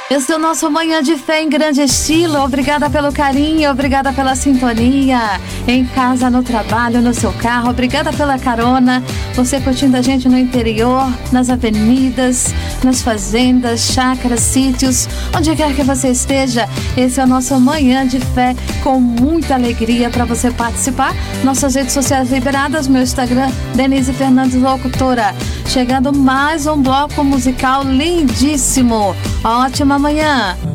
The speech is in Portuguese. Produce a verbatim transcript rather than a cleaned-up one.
Esse é o nosso Manhã de Fé em grande estilo. Obrigada pelo carinho, obrigada pela sintonia. Em casa, no trabalho, no seu carro. Obrigada pela carona. Você curtindo a gente no interior, nas avenidas, nas fazendas, chácaras, sítios, onde quer que você esteja. Esse é o nosso Manhã de Fé com muita alegria para você participar. Nossas redes sociais liberadas, meu Instagram, Denise Fernandes Locutora. Chegando mais um bloco musical lindíssimo. Ótima manhã.